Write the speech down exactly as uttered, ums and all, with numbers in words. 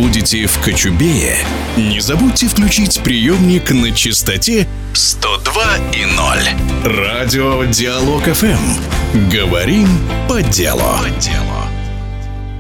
будете в Кочубее, не забудьте включить приемник на частоте сто два и ноль. Радио Диалог эф эм. Говорим по делу. По делу.